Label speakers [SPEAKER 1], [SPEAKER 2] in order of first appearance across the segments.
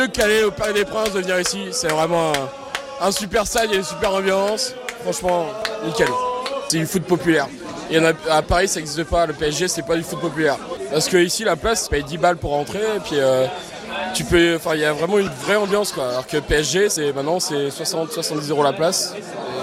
[SPEAKER 1] Calais au Parc des Princes de venir ici, c'est vraiment un super stade, il y a une super ambiance, franchement nickel. C'est du foot populaire. Il y en a, à Paris ça n'existe pas, le PSG c'est pas du foot populaire. Parce que ici la place, tu payes 10 balles pour rentrer et puis il y a vraiment une vraie ambiance quoi. Alors que PSG maintenant c'est 60-70 € la place.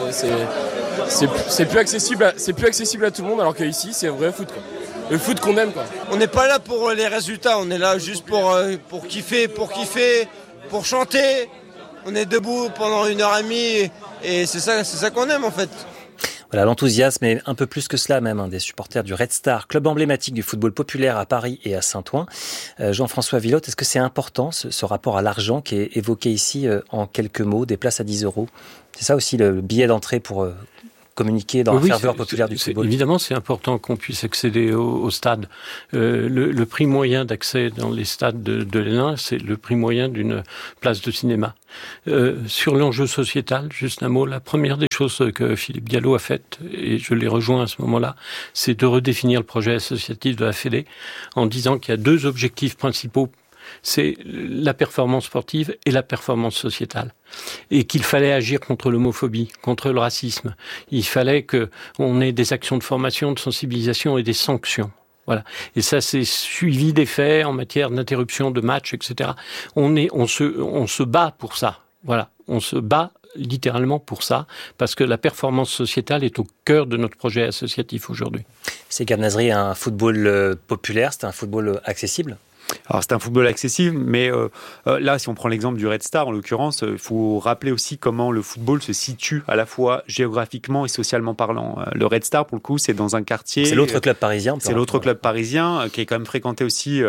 [SPEAKER 1] C'est plus accessible à tout le monde alors que ici c'est un vrai foot quoi. Le foot qu'on aime quoi.
[SPEAKER 2] On n'est pas là pour les résultats, on est là juste pour kiffer, pour chanter. On est debout pendant 1h30 et c'est ça qu'on aime en fait.
[SPEAKER 3] Voilà, l'enthousiasme est un peu plus que cela même des supporters du Red Star, club emblématique du football populaire à Paris et à Saint-Ouen. Jean-François Villot, est-ce que c'est important ce rapport à l'argent qui est évoqué ici en quelques mots, des places à 10 €? C'est ça aussi le billet d'entrée pour communiquer dans la ferveur populaire du football.
[SPEAKER 4] Évidemment, c'est important qu'on puisse accéder au stade. Le prix moyen d'accès dans les stades de l'Hénin, c'est le prix moyen d'une place de cinéma. Sur l'enjeu sociétal, juste un mot, la première des choses que Philippe Diallo a faites, et je l'ai rejoint à ce moment-là, c'est de redéfinir le projet associatif de la Fédé en disant qu'il y a 2 objectifs principaux. C'est la performance sportive et la performance sociétale. Et qu'il fallait agir contre l'homophobie, contre le racisme. Il fallait qu'on ait des actions de formation, de sensibilisation et des sanctions. Voilà. Et ça, c'est suivi des faits en matière d'interruption de matchs, etc. On se bat pour ça. Voilà. On se bat littéralement pour ça, parce que la performance sociétale est au cœur de notre projet associatif aujourd'hui.
[SPEAKER 3] C'est Gab Nazri, un football populaire, c'est un football accessible ?
[SPEAKER 5] Alors c'est un football accessible, mais là, si on prend l'exemple du Red Star, en l'occurrence, il faut rappeler aussi comment le football se situe à la fois géographiquement et socialement parlant. Le Red Star, pour le coup, c'est dans un quartier...
[SPEAKER 3] C'est l'autre club parisien.
[SPEAKER 5] C'est l'autre club parisien qui est quand même fréquenté aussi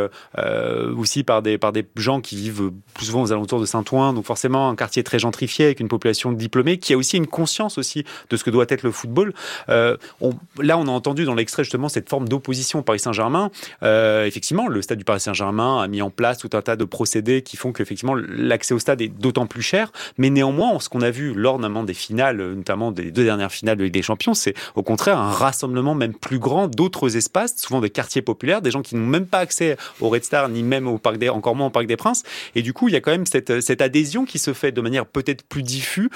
[SPEAKER 5] par des gens qui vivent plus souvent aux alentours de Saint-Ouen, donc forcément un quartier très gentrifié avec une population diplômée qui a aussi une conscience aussi de ce que doit être le football. Là, on a entendu dans l'extrait justement cette forme d'opposition au Paris Saint-Germain. Effectivement, le stade du Paris Saint-Germain a mis en place tout un tas de procédés qui font qu'effectivement l'accès au stade est d'autant plus cher. Mais néanmoins, ce qu'on a vu lors notamment des finales, notamment des 2 dernières finales de Ligue des Champions, c'est au contraire un rassemblement même plus grand d'autres espaces, souvent des quartiers populaires, des gens qui n'ont même pas accès au Red Star ni même encore moins au Parc des Princes. Et du coup, il y a quand même cette adhésion qui se fait de manière peut-être plus diffuse,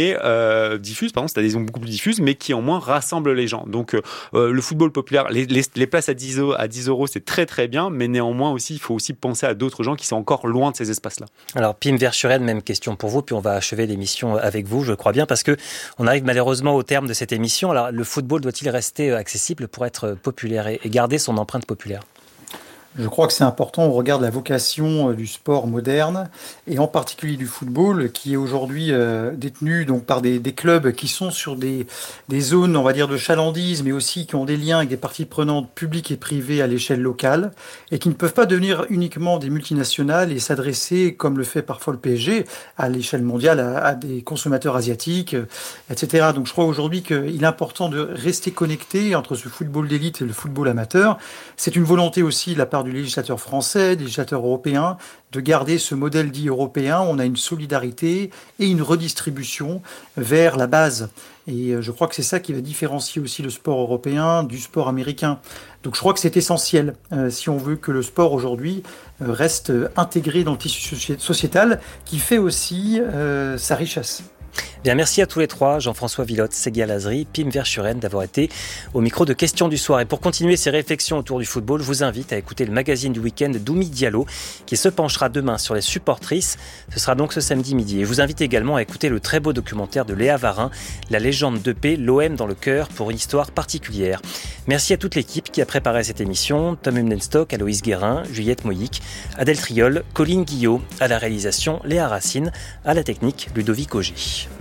[SPEAKER 5] cette adhésion beaucoup plus diffuse, mais qui en moins rassemble les gens. Donc le football populaire, les places à 10 €, c'est très très bien, mais néanmoins aussi, il faut aussi penser à d'autres gens qui sont encore loin de ces espaces-là.
[SPEAKER 3] Alors, Pim Verschuren, même question pour vous, puis on va achever l'émission avec vous, je crois bien, parce que on arrive malheureusement au terme de cette émission. Alors, le football doit-il rester accessible pour être populaire et garder son empreinte populaire ?
[SPEAKER 6] Je crois que c'est important au regard de la vocation du sport moderne et en particulier du football qui est aujourd'hui détenu donc par des clubs qui sont sur des zones, on va dire, de chalandise, mais aussi qui ont des liens avec des parties prenantes publiques et privées à l'échelle locale et qui ne peuvent pas devenir uniquement des multinationales et s'adresser, comme le fait parfois le PSG, à l'échelle mondiale à des consommateurs asiatiques, etc. Donc je crois aujourd'hui qu'il est important de rester connecté entre ce football d'élite et le football amateur. C'est une volonté aussi de la part du législateur français, des législateurs européens, de garder ce modèle dit européen. On a une solidarité et une redistribution vers la base. Et je crois que c'est ça qui va différencier aussi le sport européen du sport américain. Donc je crois que c'est essentiel si on veut que le sport aujourd'hui reste intégré dans le tissu sociétal qui fait aussi sa richesse.
[SPEAKER 3] Bien, merci à tous les trois, Jean-François Villot, Segia Lazri, Pim Verschuren, d'avoir été au micro de Questions du Soir. Et pour continuer ces réflexions autour du football, je vous invite à écouter le magazine du week-end d'Oumi Diallo, qui se penchera demain sur les supportrices. Ce sera donc ce samedi midi. Et je vous invite également à écouter le très beau documentaire de Léa Varin, La légende de paix, l'OM dans le cœur, pour une histoire particulière. Merci à toute l'équipe qui a préparé cette émission, Tom Humlenstock, Aloïs Guérin, Juliette Moïc, Adèle Triol, Colline Guillot, à la réalisation, Léa Racine, à la technique, Ludovic Auger.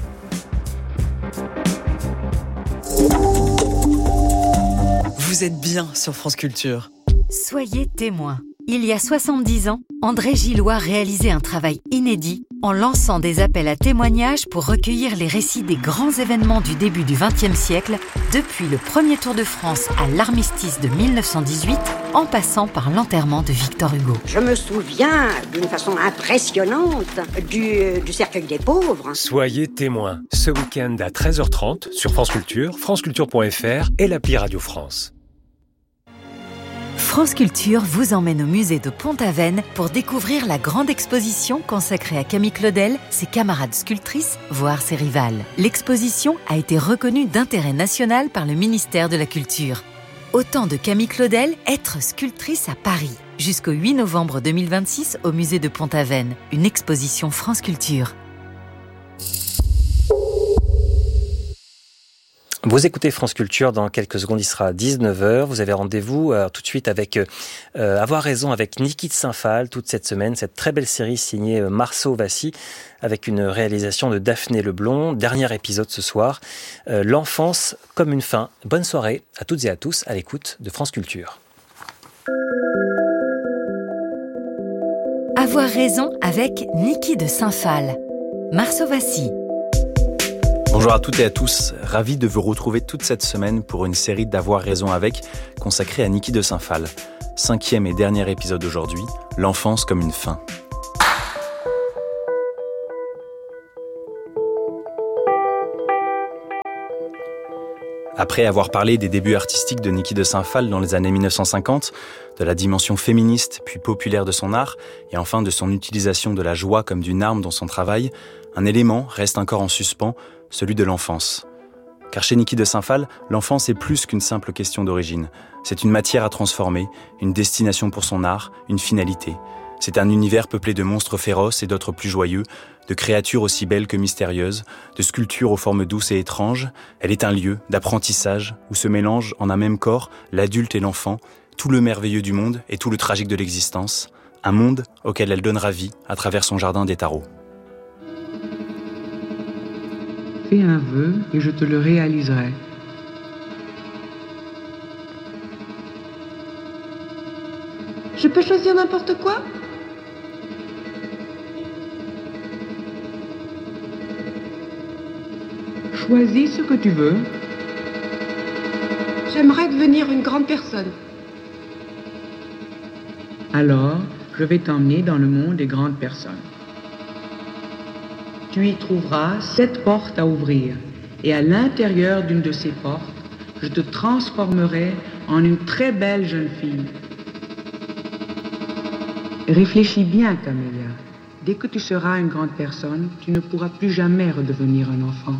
[SPEAKER 7] Vous êtes bien sur France Culture.
[SPEAKER 8] Soyez témoins. Il y a 70 ans, André Gillois réalisait un travail inédit en lançant des appels à témoignages pour recueillir les récits des grands événements du début du XXe siècle, depuis le premier Tour de France à l'armistice de 1918, en passant par l'enterrement de Victor Hugo.
[SPEAKER 9] Je me souviens d'une façon impressionnante du cercueil des pauvres.
[SPEAKER 10] Soyez témoins, ce week-end à 13h30 sur France Culture, franceculture.fr et l'appli Radio France.
[SPEAKER 8] France Culture vous emmène au musée de Pont-Aven pour découvrir la grande exposition consacrée à Camille Claudel, ses camarades sculptrices, voire ses rivales. L'exposition a été reconnue d'intérêt national par le ministère de la Culture. Autant de Camille Claudel, être sculptrice à Paris. Jusqu'au 8 novembre 2026 au musée de Pont-Aven. Une exposition France Culture.
[SPEAKER 3] Vous écoutez France Culture, dans quelques secondes il sera 19h. Vous avez rendez-vous tout de suite avec Avoir raison avec Niki de Saint-Phal toute cette semaine. Cette très belle série signée Marceau Vassy avec une réalisation de Daphné Leblond. Dernier épisode ce soir. L'enfance comme une fin. Bonne soirée à toutes et à tous à l'écoute de France Culture.
[SPEAKER 8] Avoir raison avec Niki de Saint-Phal. Marceau Vassy.
[SPEAKER 11] Bonjour à toutes et à tous, ravi de vous retrouver toute cette semaine pour une série d'Avoir raison avec, consacrée à Niki de Saint-Phal. 5e et dernier épisode aujourd'hui, l'enfance comme une fin. Après avoir parlé des débuts artistiques de Niki de Saint-Phal dans les années 1950, de la dimension féministe puis populaire de son art, et enfin de son utilisation de la joie comme d'une arme dans son travail, un élément reste encore en suspens, celui de l'enfance. Car chez Niki de Saint-Phal, l'enfance est plus qu'une simple question d'origine. C'est une matière à transformer, une destination pour son art, une finalité. C'est un univers peuplé de monstres féroces et d'autres plus joyeux, de créatures aussi belles que mystérieuses, de sculptures aux formes douces et étranges. Elle est un lieu d'apprentissage où se mélangent en un même corps l'adulte et l'enfant, tout le merveilleux du monde et tout le tragique de l'existence. Un monde auquel elle donnera vie à travers son jardin des tarots.
[SPEAKER 12] Fais un vœu et je te le réaliserai.
[SPEAKER 13] Je peux choisir n'importe quoi ?
[SPEAKER 12] Choisis ce que tu veux.
[SPEAKER 13] J'aimerais devenir une grande personne.
[SPEAKER 12] Alors, je vais t'emmener dans le monde des grandes personnes. Tu y trouveras 7 portes à ouvrir. Et à l'intérieur d'une de ces portes, je te transformerai en une très belle jeune fille. Réfléchis bien, Camélia. Dès que tu seras une grande personne, tu ne pourras plus jamais redevenir un enfant.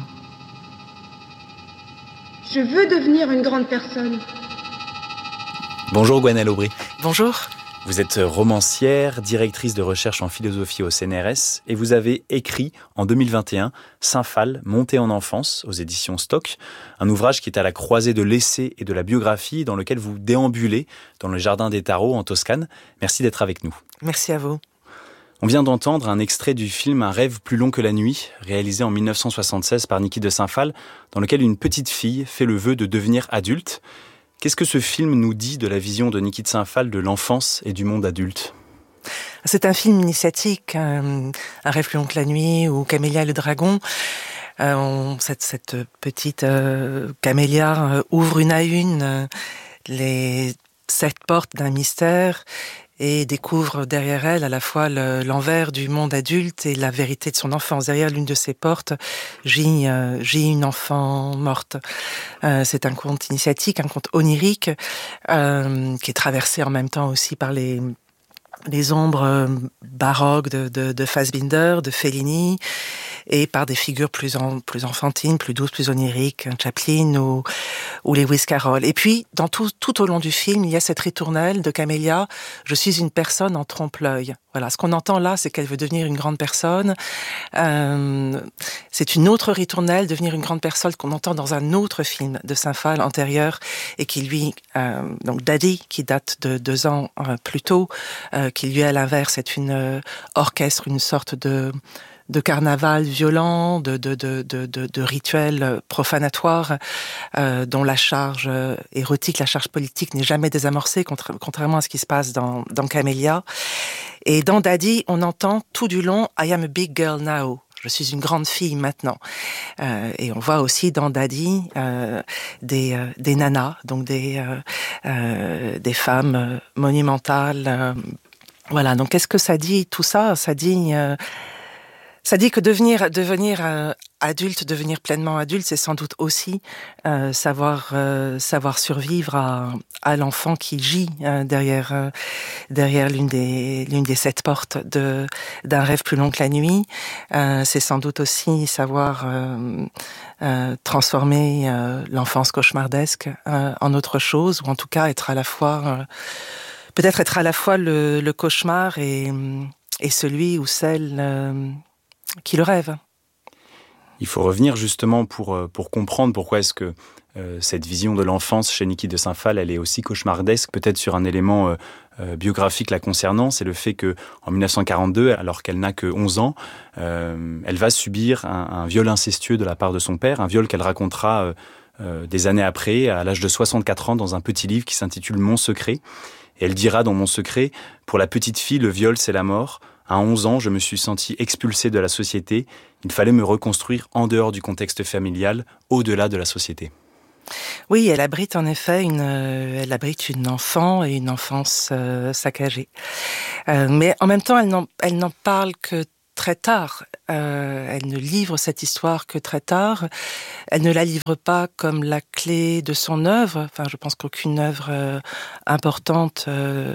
[SPEAKER 13] Je veux devenir une grande personne.
[SPEAKER 11] Bonjour Gwenaëlle Aubry.
[SPEAKER 14] Bonjour.
[SPEAKER 11] Vous êtes romancière, directrice de recherche en philosophie au CNRS et vous avez écrit en 2021 Saint-Phal, montée en enfance aux éditions Stock, un ouvrage qui est à la croisée de l'essai et de la biographie dans lequel vous déambulez dans le jardin des tarots en Toscane. Merci d'être avec nous.
[SPEAKER 14] Merci à vous.
[SPEAKER 11] On vient d'entendre un extrait du film Un rêve plus long que la nuit, réalisé en 1976 par Niki de Saint-Phal, dans lequel une petite fille fait le vœu de devenir adulte. Qu'est-ce que ce film nous dit de la vision de Niki de Saint-Phal de l'enfance et du monde adulte ?
[SPEAKER 14] C'est un film initiatique, Un rêve plus long que la nuit ou Camélia et le dragon. Cette petite Camélia ouvre une à une les 7 portes d'un mystère et découvre derrière elle à la fois l'envers du monde adulte et la vérité de son enfance. Derrière l'une de ces portes gît une enfant morte. C'est un conte initiatique, un conte onirique, qui est traversé en même temps aussi par les ombres baroques de Fassbinder, de Fellini, et par des figures plus enfantines, plus douces, plus oniriques, Chaplin ou Lewis Carroll. Et puis, tout au long du film, il y a cette ritournelle de Camélia, je suis une personne en trompe-l'œil. Voilà, ce qu'on entend là, c'est qu'elle veut devenir une grande personne. C'est une autre ritournelle, devenir une grande personne, qu'on entend dans un autre film de Saint-Phal antérieur, et qui lui, donc Daddy, qui date de 2 ans plus tôt, qui lui, à l'inverse, est une orchestre, une sorte de carnaval violent, de rituels profanatoires, dont la charge érotique, la charge politique n'est jamais désamorcée, contrairement à ce qui se passe dans Camélia. Et dans Daddy, on entend tout du long « I am a big girl now ». Je suis une grande fille maintenant. Et on voit aussi dans Daddy des nanas, donc des femmes monumentales. Voilà, donc qu'est-ce que ça dit tout ça ? Ça dit Ça dit que devenir adulte, devenir pleinement adulte, c'est sans doute aussi savoir survivre à l'enfant qui gît derrière l'une des 7 portes d'un rêve plus long que la nuit. C'est sans doute aussi savoir transformer l'enfance cauchemardesque en autre chose, ou en tout cas être à la fois le cauchemar et celui ou celle qui le rêve.
[SPEAKER 11] Il faut revenir justement pour comprendre pourquoi est-ce que cette vision de l'enfance chez Niki de Saint-Phalle, elle est aussi cauchemardesque, peut-être sur un élément biographique la concernant, c'est le fait que en 1942, alors qu'elle n'a que 11 ans, elle va subir un viol incestueux de la part de son père, un viol qu'elle racontera des années après, à l'âge de 64 ans, dans un petit livre qui s'intitule « Mon secret ». Et elle dira dans « Mon secret », pour la petite fille, le viol, c'est la mort. À 11 ans, je me suis sentie expulsée de la société. Il fallait me reconstruire en dehors du contexte familial, au-delà de la société.
[SPEAKER 14] Oui, elle abrite en effet une enfant et une enfance saccagée. Mais en même temps, elle n'en parle que très tard. Elle ne livre cette histoire que très tard. Elle ne la livre pas comme la clé de son œuvre. Enfin, je pense qu'aucune œuvre importante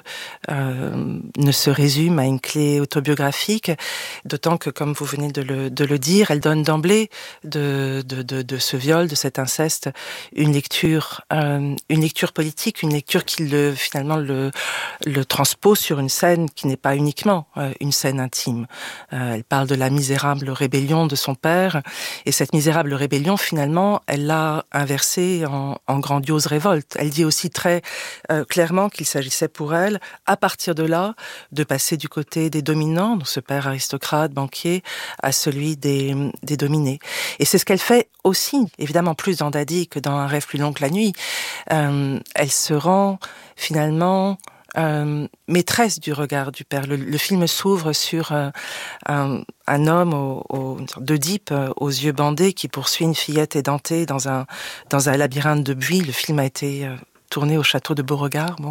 [SPEAKER 14] ne se résume à une clé autobiographique. D'autant que, comme vous venez de le dire, elle donne d'emblée de ce viol, de cet inceste, une lecture politique, une lecture qui finalement le transpose sur une scène qui n'est pas uniquement une scène intime. Elle parle de la misérable rébellion de son père, et cette misérable rébellion, finalement, elle l'a inversée en grandiose révolte. Elle dit aussi très clairement qu'il s'agissait pour elle, à partir de là, de passer du côté des dominants, donc ce père aristocrate, banquier, à celui des dominés. Et c'est ce qu'elle fait aussi, évidemment plus dans Daddy que dans Un rêve plus long que la nuit. Elle se rend finalement maîtresse du regard du père. Le film s'ouvre sur un homme d'Oedipe aux yeux bandés qui poursuit une fillette édentée dans un labyrinthe de buis. Le film a été tourné au château de Beauregard. Bon.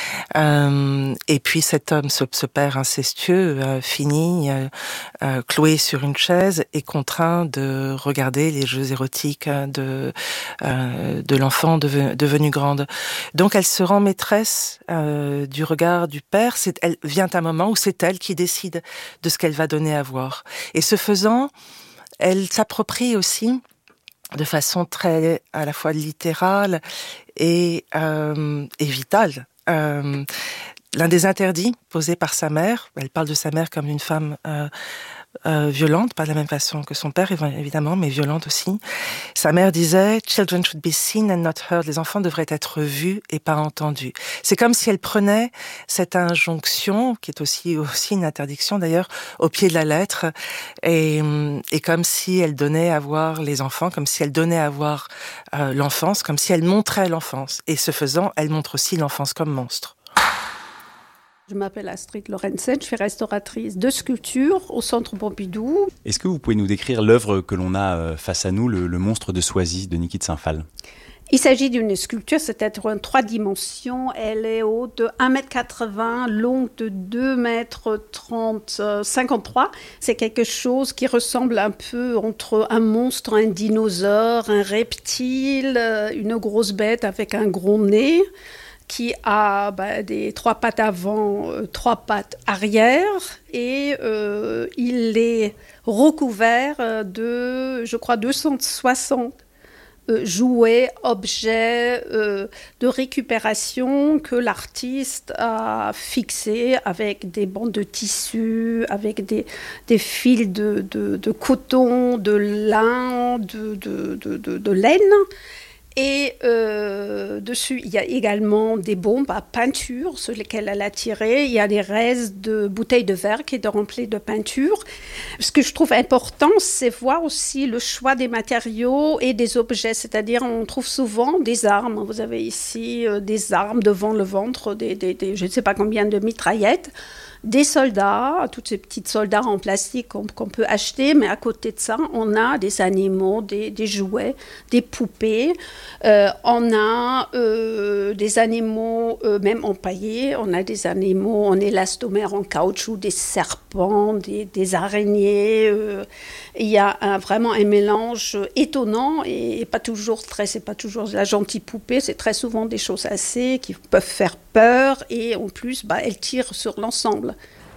[SPEAKER 14] Et puis cet homme, ce père incestueux, finit cloué sur une chaise et contraint de regarder les jeux érotiques de l'enfant devenue grande. Donc elle se rend maîtresse du regard du père. Elle vient un moment où c'est elle qui décide de ce qu'elle va donner à voir. Et ce faisant, elle s'approprie aussi de façon très à la fois littérale et vitale. L'un des interdits posés par sa mère, elle parle de sa mère comme une femme violente, pas de la même façon que son père évidemment, mais violente aussi. Sa mère disait « Children should be seen and not heard ». Les enfants devraient être vus et pas entendus. C'est comme si elle prenait cette injonction, qui est aussi une interdiction d'ailleurs, au pied de la lettre, et comme si elle donnait à voir les enfants, comme si elle donnait à voir l'enfance, comme si elle montrait l'enfance. Et ce faisant, elle montre aussi l'enfance comme monstre.
[SPEAKER 15] Je m'appelle Astrid Lorentzen, je suis restauratrice de sculpture au Centre Pompidou.
[SPEAKER 11] Est-ce que vous pouvez nous décrire l'œuvre que l'on a face à nous, le monstre de Soisy de Niki de Saint-Phalle ?
[SPEAKER 15] Il s'agit d'une sculpture, c'est-à-dire en 3 dimensions. Elle est haute de 1,80 m, longue de 2,53 m. C'est quelque chose qui ressemble un peu entre un monstre, un dinosaure, un reptile, une grosse bête avec un gros nez, qui a des 3 pattes avant, 3 pattes arrière, et il est recouvert de, je crois, 260 jouets, objets de récupération que l'artiste a fixés avec des bandes de tissu, avec des fils de coton, de lin, de laine. Et dessus, il y a également des bombes à peinture sur lesquelles elle a tiré. Il y a des restes de bouteilles de verre qui étaient remplies de peinture. Ce que je trouve important, c'est voir aussi le choix des matériaux et des objets. C'est-à-dire, on trouve souvent des armes. Vous avez ici des armes devant le ventre, je ne sais pas combien de mitraillettes. des soldats, toutes ces petites soldats en plastique qu'on peut acheter, mais à côté de ça, on a des animaux, des jouets, des poupées, on a des animaux même empaillés, on a des animaux en élastomère, en caoutchouc, des serpents, des araignées. Il y a vraiment un mélange étonnant et c'est pas toujours la gentille poupée, c'est très souvent des choses qui peuvent faire peur et en plus, elles tirent sur l'ensemble.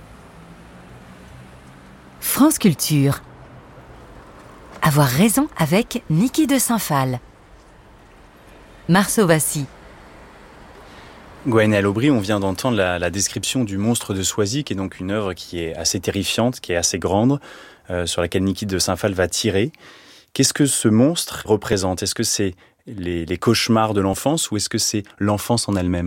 [SPEAKER 8] France Culture. Avoir raison avec Niki de Saint-Phal. Marceau Vassy.
[SPEAKER 11] Gwenaëlle Aubry, on vient d'entendre la description du monstre de Soisy, qui est donc une œuvre qui est assez terrifiante, qui est assez grande, sur laquelle Niki de Saint-Phal va tirer. Qu'est-ce que ce monstre représente ? Est-ce que c'est les cauchemars de l'enfance ou est-ce que c'est l'enfance en elle-même ?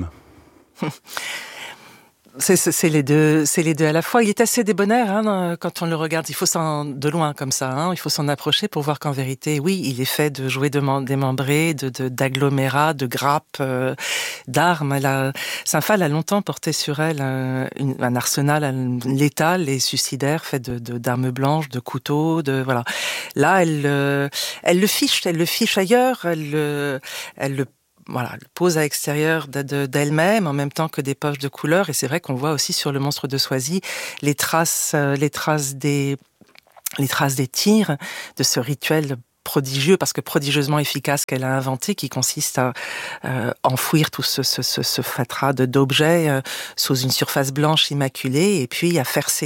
[SPEAKER 14] C'est les deux à la fois. Il est assez débonnaire quand on le regarde. Il faut de loin comme ça. Il faut s'en approcher pour voir qu'en vérité, oui, il est fait de jouets démembrés, d'agglomérats, de grappes, d'armes. Saint-Phal a longtemps porté sur elle un arsenal létal et suicidaire fait d'armes blanches, de couteaux, voilà. Là, elle le fiche ailleurs. Elle le pose à l'extérieur d'elle-même en même temps que des poches de couleurs. Et c'est vrai qu'on voit aussi sur le monstre de Soisy les traces des tirs de ce rituel prodigieux, parce que prodigieusement efficace qu'elle a inventé, qui consiste à enfouir tout ce fatras d'objets sous une surface blanche immaculée, et puis à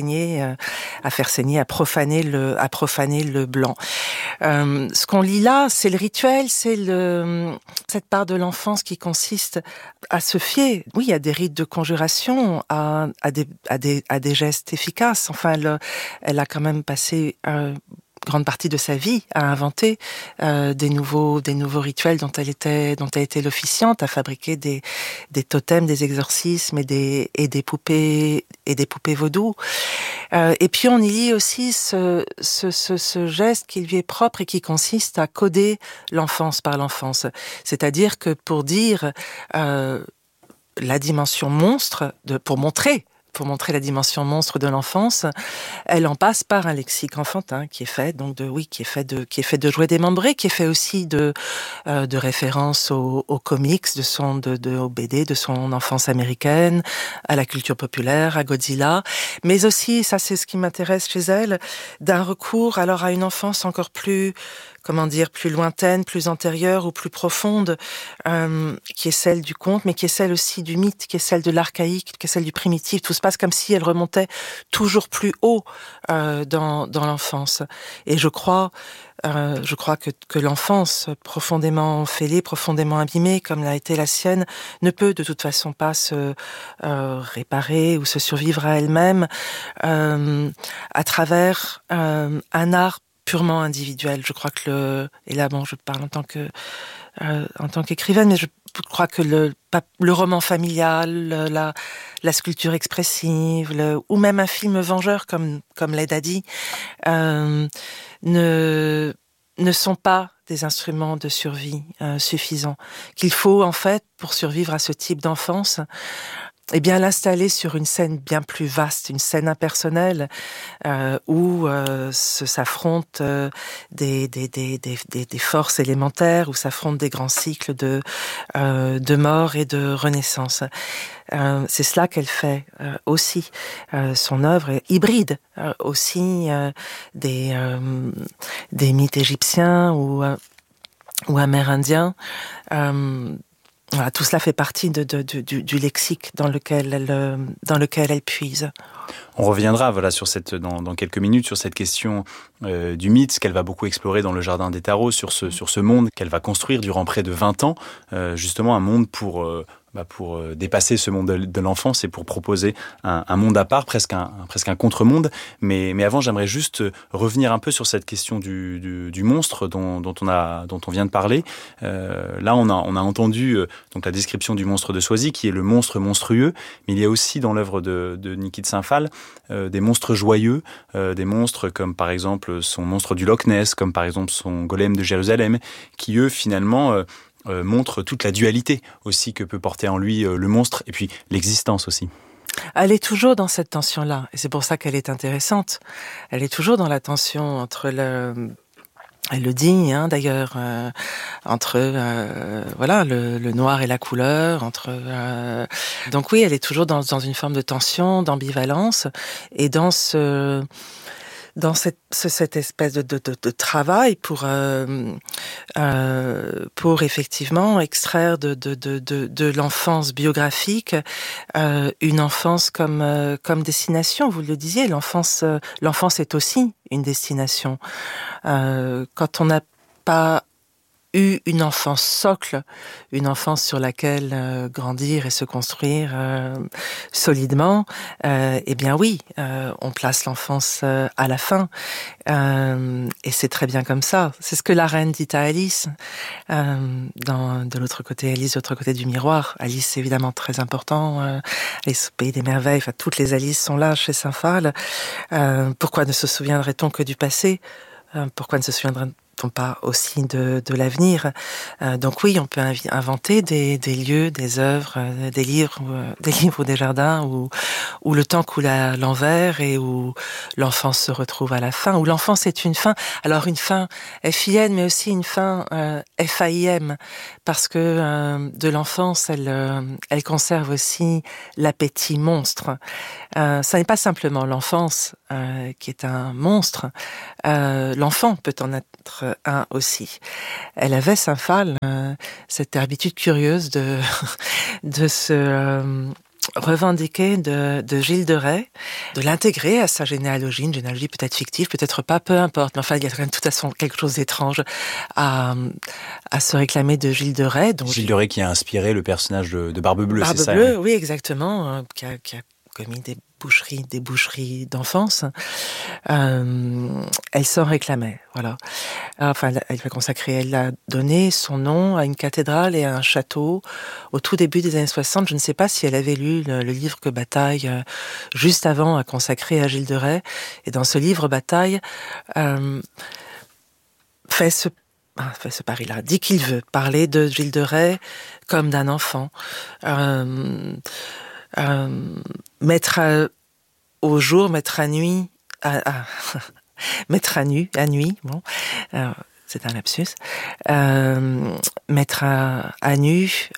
[SPEAKER 14] profaner le blanc. Ce qu'on lit là, c'est le rituel, c'est cette part de l'enfance qui consiste à se fier, oui, à des rites de conjuration, à des gestes efficaces. Enfin, elle a quand même passé grande partie de sa vie à inventer des nouveaux rituels dont elle était l'officiante, à fabriquer des totems, des exorcismes et des poupées vaudou. Et puis on y lit aussi ce geste qui lui est propre et qui consiste à coder l'enfance par l'enfance. C'est-à-dire que pour dire la dimension monstre, pour montrer la dimension monstre de l'enfance, elle en passe par un lexique enfantin qui est fait de jouets démembrés, qui est fait aussi de références aux comics aux BD de son enfance américaine, à la culture populaire, à Godzilla, mais aussi, ça c'est ce qui m'intéresse chez elle, d'un recours alors à une enfance encore plus lointaine, plus antérieure ou plus profonde, qui est celle du conte, mais qui est celle aussi du mythe, qui est celle de l'archaïque, qui est celle du primitif. Tout se passe comme si elle remontait toujours plus haut dans l'enfance. Et je crois que l'enfance, profondément fêlée, profondément abîmée, comme l'a été la sienne, ne peut de toute façon pas se réparer ou se survivre à elle-même à travers un art purement individuel. Je crois que et là je parle en tant qu'écrivaine, mais je crois que le roman familial, la sculpture expressive, ou même un film vengeur comme Led Daddy, ne sont pas des instruments de survie suffisants. Qu'il faut en fait, pour survivre à ce type d'enfance, l'installer sur une scène bien plus vaste, une scène impersonnelle où s'affrontent des forces élémentaires, où s'affrontent des grands cycles de mort et de renaissance. C'est cela qu'elle fait aussi. Son œuvre est hybride aussi des mythes égyptiens ou amérindiens. Voilà, tout cela fait partie du lexique dans lequel elle puise.
[SPEAKER 11] On reviendra sur dans quelques minutes sur cette question du mythe, ce qu'elle va beaucoup explorer dans le Jardin des Tarots, sur ce monde qu'elle va construire durant près de 20 ans, justement un monde pour dépasser ce monde de l'enfance et pour proposer un monde à part, presque un contre-monde. Mais avant, j'aimerais juste revenir un peu sur cette question du monstre dont on vient de parler. Là, on a entendu donc la description du monstre de Soisy, qui est le monstre monstrueux, mais il y a aussi dans l'œuvre de Niki de Saint-Phal des monstres joyeux, des monstres comme par exemple son monstre du Loch Ness, comme par exemple son golem de Jérusalem, qui eux finalement montre toute la dualité aussi que peut porter en lui le monstre, et puis l'existence aussi.
[SPEAKER 14] Elle est toujours dans cette tension-là, et c'est pour ça qu'elle est intéressante. Elle est toujours dans la tension entre elle le dit, d'ailleurs, entre le noir et la couleur, donc oui, elle est toujours dans une forme de tension, d'ambivalence, et dans cette espèce de travail pour effectivement extraire de l'enfance biographique une enfance comme destination. Vous le disiez, l'enfance est aussi une destination. Quand on n'a pas eu une enfance socle, une enfance sur laquelle grandir et se construire solidement, eh bien oui, on place l'enfance à la fin, et c'est très bien comme ça. C'est ce que la reine dit à Alice, de l'autre côté, Alice de l'autre côté du miroir. Alice, c'est évidemment très important, Alice au pays des merveilles, enfin toutes les Alice sont là chez Saint-Phal. Pourquoi ne se souviendrait-on que du passé ? Pourquoi ne se souviendrait-on pas aussi de l'avenir? Donc oui, on peut inventer des lieux, des œuvres, des livres ou des jardins où le temps coule à l'envers et où l'enfance se retrouve à la fin, où l'enfance est une fin. Alors une fin F-I-N, mais aussi une fin F-A-I-M, parce que de l'enfance, elle conserve aussi l'appétit monstre. Ça n'est pas simplement l'enfance qui est un monstre. L'enfant peut en être un aussi. Elle avait, Saint-Phal, cette habitude curieuse de se revendiquer de Gilles de Rais, de l'intégrer à sa généalogie, une généalogie peut-être fictive, peut-être pas, peu importe, mais enfin il y a quand même de toute façon quelque chose d'étrange à se réclamer de Gilles de Rais. Donc,
[SPEAKER 11] Gilles de Rais qui a inspiré le personnage de Barbe Bleue, c'est ça?
[SPEAKER 14] Barbe Bleue, oui, exactement, qui a commis des boucheries d'enfance. Elle s'en réclamait, voilà. Enfin, elle a donné son nom à une cathédrale et à un château au tout début des années 60. Je ne sais pas si elle avait lu le livre que Bataille, juste avant, a consacré à Gilles de Rais. Et dans ce livre, Bataille fait ce pari-là, dit qu'il veut parler de Gilles de Rais comme d'un enfant. Mettre au jour, mettre à nuit, mettre à nu, à nuit, bon, c'est un lapsus, mettre à nu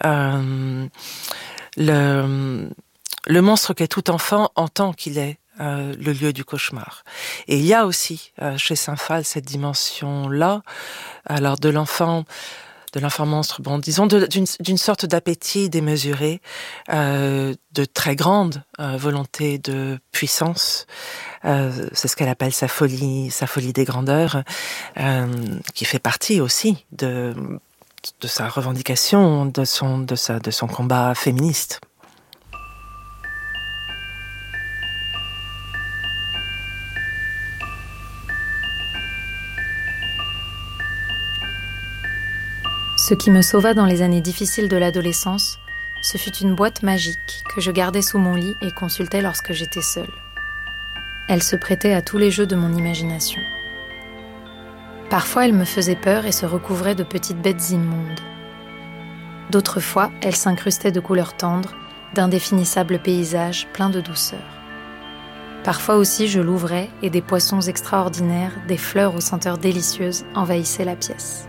[SPEAKER 14] le monstre qu'est tout enfant en tant qu'il est le lieu du cauchemar. Et il y a aussi chez Saint-Phal cette dimension-là, alors de l'enfant monstre, bon, disons d'une sorte d'appétit démesuré, de très grande volonté de puissance. C'est ce qu'elle appelle sa folie des grandeurs, qui fait partie aussi de sa revendication, de son combat féministe.
[SPEAKER 16] Ce qui me sauva dans les années difficiles de l'adolescence, ce fut une boîte magique que je gardais sous mon lit et consultais lorsque j'étais seule. Elle se prêtait à tous les jeux de mon imagination. Parfois, elle me faisait peur et se recouvrait de petites bêtes immondes. D'autres fois, elle s'incrustait de couleurs tendres, d'indéfinissables paysages pleins de douceur. Parfois aussi, je l'ouvrais et des poissons extraordinaires, des fleurs aux senteurs délicieuses envahissaient la pièce.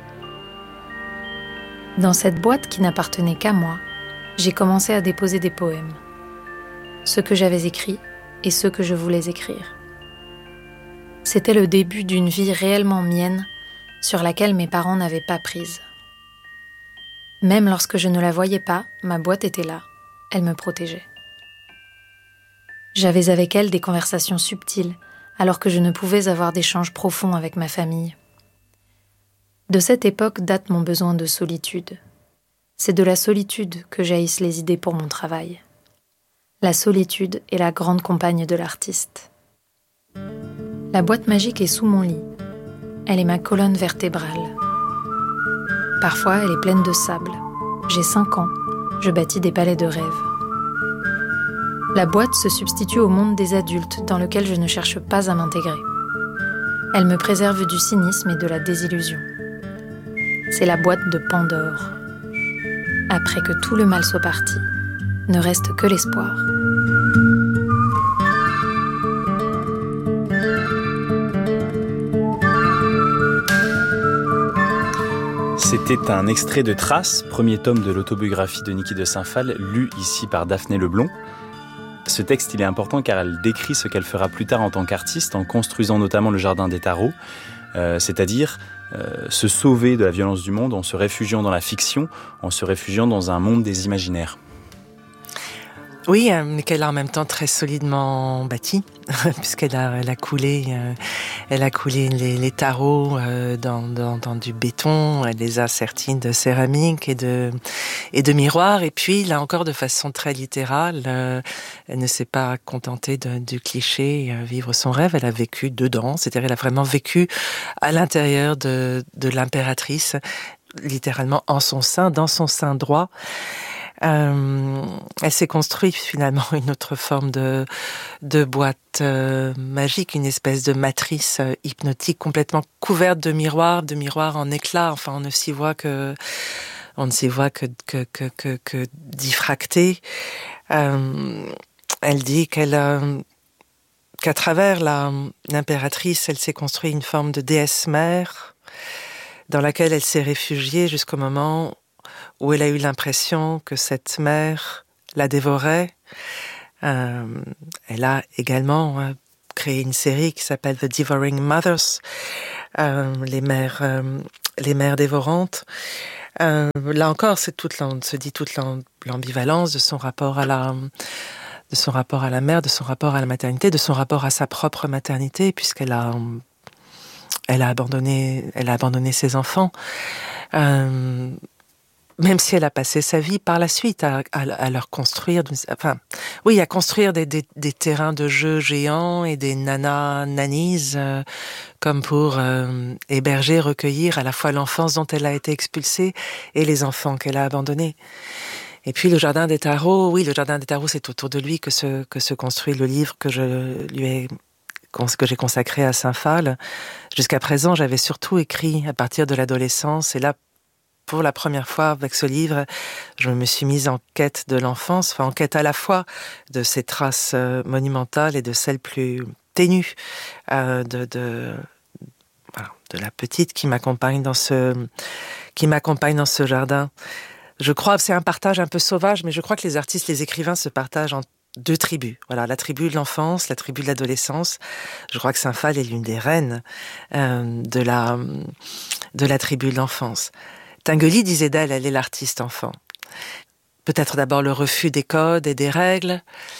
[SPEAKER 16] Dans cette boîte qui n'appartenait qu'à moi, j'ai commencé à déposer des poèmes. Ceux que j'avais écrits et ceux que je voulais écrire. C'était le début d'une vie réellement mienne, sur laquelle mes parents n'avaient pas prise. Même lorsque je ne la voyais pas, ma boîte était là, elle me protégeait. J'avais avec elle des conversations subtiles, alors que je ne pouvais avoir d'échanges profonds avec ma famille. De cette époque date mon besoin de solitude. C'est de la solitude que jaillissent les idées pour mon travail. La solitude est la grande compagne de l'artiste. La boîte magique est sous mon lit. Elle est ma colonne vertébrale. Parfois, elle est pleine de sable. J'ai 5 ans. Je bâtis des palais de rêve. La boîte se substitue au monde des adultes dans lequel je ne cherche pas à m'intégrer. Elle me préserve du cynisme et de la désillusion. C'est la boîte de Pandore. Après que tout le mal soit parti, ne reste que l'espoir.
[SPEAKER 11] C'était un extrait de Traces, premier tome de l'autobiographie de Niki de Saint-Phalle, lu ici par Daphné Leblond. Ce texte, il est important car elle décrit ce qu'elle fera plus tard en tant qu'artiste, en construisant notamment le Jardin des Tarots, c'est-à-dire se sauver de la violence du monde en se réfugiant dans la fiction, en se réfugiant dans un monde des imaginaires.
[SPEAKER 14] Oui, mais qu'elle a en même temps très solidement bâti, puisqu'elle a coulé les tarots dans du béton, elle les a sertis de céramique et de miroirs, et puis là encore de façon très littérale, elle ne s'est pas contentée du cliché vivre son rêve, elle a vécu dedans, c'est-à-dire elle a vraiment vécu à l'intérieur de l'impératrice, littéralement en son sein, dans son sein droit. Elle s'est construite finalement une autre forme de boîte magique, une espèce de matrice hypnotique complètement couverte de miroirs en éclats. Enfin, on ne s'y voit que diffracté. Elle dit qu'à travers l'impératrice, elle s'est construite une forme de déesse mère dans laquelle elle s'est réfugiée jusqu'au moment où elle a eu l'impression que cette mère la dévorait. Elle a également créé une série qui s'appelle The Devouring Mothers, les mères dévorantes. Là encore, se dit toute l'ambivalence de son rapport à la mère, de son rapport à la maternité, de son rapport à sa propre maternité, puisqu'elle a abandonné ses enfants. Même si elle a passé sa vie par la suite à leur construire, à construire des terrains de jeu géants et des nannies, comme pour héberger, recueillir à la fois l'enfance dont elle a été expulsée et les enfants qu'elle a abandonnés. Et puis le Jardin des Tarots, c'est autour de lui que se construit le livre que j'ai consacré à Saint-Phal. Jusqu'à présent, j'avais surtout écrit à partir de l'adolescence, et là, pour la première fois avec ce livre, je me suis mise en quête de l'enfance, en quête à la fois de ces traces monumentales et de celles plus ténues de la petite qui m'accompagne dans ce jardin. Je crois que c'est un partage un peu sauvage, mais je crois que les artistes, les écrivains se partagent en deux tribus. Voilà, la tribu de l'enfance, la tribu de l'adolescence. Je crois que Saint-Phal est l'une des reines de la tribu de l'enfance. Tinguely disait d'elle, elle est l'artiste enfant. Peut-être d'abord le refus des codes et des règles,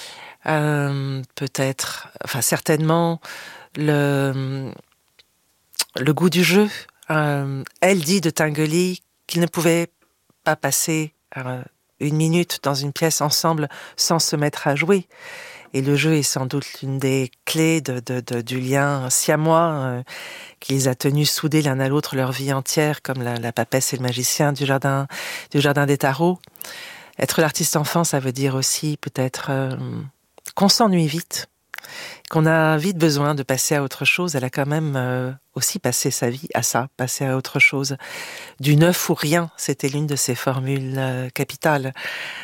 [SPEAKER 14] certainement le goût du jeu. Elle dit de Tinguely qu'il ne pouvait pas passer une minute dans une pièce ensemble sans se mettre à jouer. Et le jeu est sans doute l'une des clés du lien siamois qui les a tenus soudés l'un à l'autre leur vie entière, comme la papesse et le magicien du jardin des Tarots. Être l'artiste enfant, ça veut dire aussi peut-être qu'on s'ennuie vite, qu'on a vite besoin de passer à autre chose. Elle a quand même aussi passé sa vie à ça, passer à autre chose. Du neuf ou rien, c'était l'une de ses formules capitales.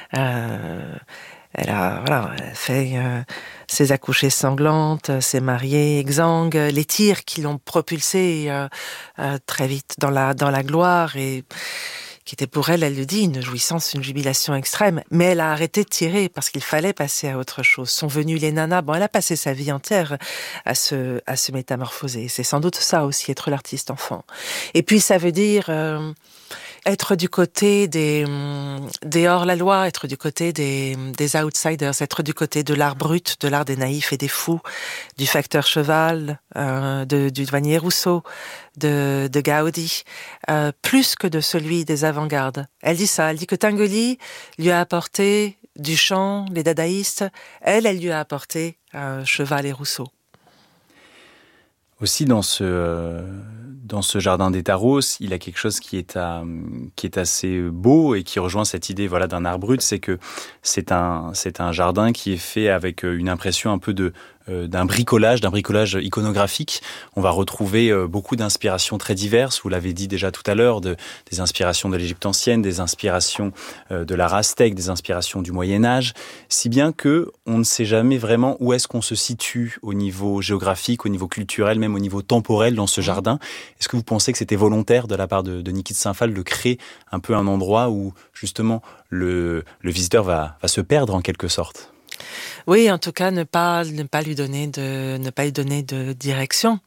[SPEAKER 14] Elle a fait ses accouchées sanglantes, ses mariées exsangues, les tirs qui l'ont propulsée très vite dans la gloire et qui était pour elle le dit, une jouissance, une jubilation extrême. Mais elle a arrêté de tirer parce qu'il fallait passer à autre chose. Sont venues les nanas. Bon, elle a passé sa vie entière à se métamorphoser. C'est sans doute ça aussi, être l'artiste enfant. Et puis ça veut dire être du côté des hors-la-loi, être du côté des outsiders, être du côté de l'art brut, de l'art des naïfs et des fous, du facteur cheval, du douanier Rousseau, de Gaudi, plus que de celui des avant-gardes. Elle dit ça, elle dit que Tinguely lui a apporté du chant, les dadaïstes, elle lui a apporté cheval et Rousseau.
[SPEAKER 11] Aussi dans ce jardin des Tarots, il y a quelque chose qui est assez beau et qui rejoint cette idée d'un art brut, c'est que c'est un jardin qui est fait avec une impression un peu de d'un bricolage iconographique. On va retrouver beaucoup d'inspirations très diverses. Vous l'avez dit déjà tout à l'heure, des inspirations de l'Égypte ancienne, des inspirations de l'art aztèque, des inspirations du Moyen-Âge, si bien que on ne sait jamais vraiment où est-ce qu'on se situe au niveau géographique, au niveau culturel, même au niveau temporel dans ce jardin. Est-ce que vous pensez que c'était volontaire de la part de Niki de Saint-Phal de créer un peu un endroit où justement le visiteur va se perdre en quelque sorte?
[SPEAKER 14] Oui, en tout cas, ne pas lui donner de direction.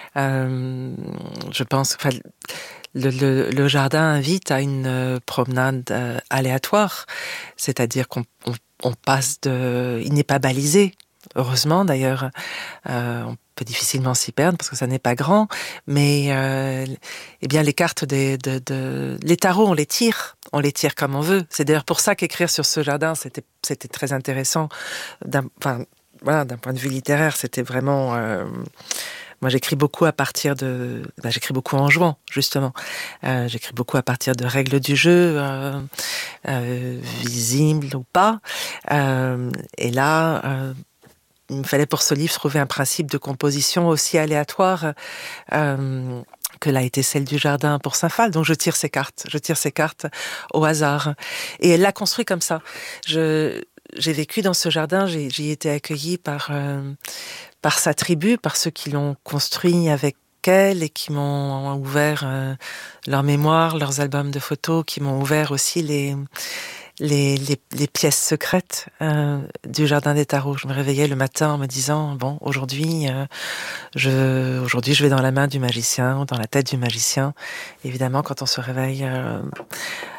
[SPEAKER 14] Je pense que le jardin invite à une promenade aléatoire, c'est-à-dire qu'on passe il n'est pas balisé. Heureusement, d'ailleurs, on peut difficilement s'y perdre parce que ça n'est pas grand, mais eh bien les cartes les tarots, on les tire comme on veut. C'est d'ailleurs pour ça qu'écrire sur ce jardin, c'était très intéressant. D'un point de vue littéraire, c'était vraiment. Moi, j'écris beaucoup j'écris beaucoup en jouant, justement. J'écris beaucoup à partir de règles du jeu, visibles ou pas. Et là, il me fallait pour ce livre trouver un principe de composition aussi aléatoire que l'a été celle du jardin pour Saint-Phal. Donc je tire ces cartes au hasard. Et elle l'a construit comme ça. J'ai vécu dans ce jardin, j'y été accueillie par sa tribu, par ceux qui l'ont construit avec elle et qui m'ont ouvert leur mémoire, leurs albums de photos, qui m'ont ouvert aussi les pièces secrètes du jardin des tarots. Je me réveillais le matin en me disant aujourd'hui je vais dans la main du magicien ou dans la tête du magicien. Évidemment, quand on se réveille